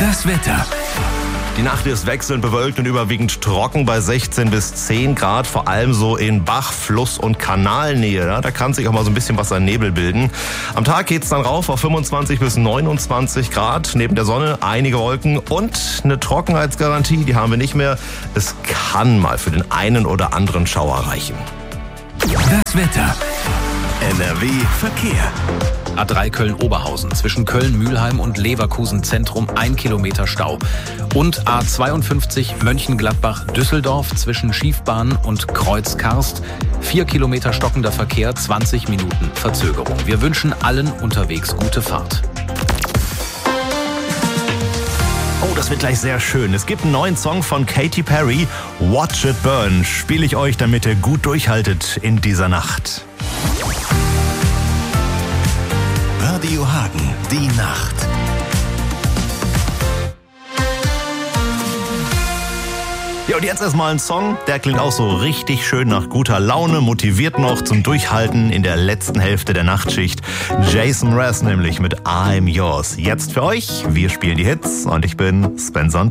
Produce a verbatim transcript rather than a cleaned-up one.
Das Wetter. Die Nacht ist wechselnd bewölkt und überwiegend trocken bei sechzehn bis zehn Grad, vor allem so in Bach-, Fluss- und Kanalnähe. Ja, da kann sich auch mal so ein bisschen was an Nebel bilden. Am Tag geht's dann rauf auf fünfundzwanzig bis neunundzwanzig Grad. Neben der Sonne einige Wolken und eine Trockenheitsgarantie, die haben wir nicht mehr. Es kann mal für den einen oder anderen Schauer reichen. Das Wetter. N R W Verkehr. A drei Köln-Oberhausen zwischen Köln-Mühlheim und Leverkusen Zentrum ein Kilometer Stau. Und A zweiundfünfzig Mönchengladbach-Düsseldorf zwischen Schiefbahn und Kreuz-Karst vier Kilometer stockender Verkehr, zwanzig Minuten Verzögerung. Wir wünschen allen unterwegs gute Fahrt. Oh, das wird gleich sehr schön. Es gibt einen neuen Song von Katy Perry, Watch It Burn. Spiele ich euch, damit ihr gut durchhaltet in dieser Nacht. Radio Hagen, die Nacht. Ja, und jetzt erstmal ein Song, der klingt auch so richtig schön nach guter Laune, motiviert noch zum Durchhalten in der letzten Hälfte der Nachtschicht. Jason Mraz nämlich mit I'm Yours. Jetzt für euch, wir spielen die Hits und ich bin Spencer.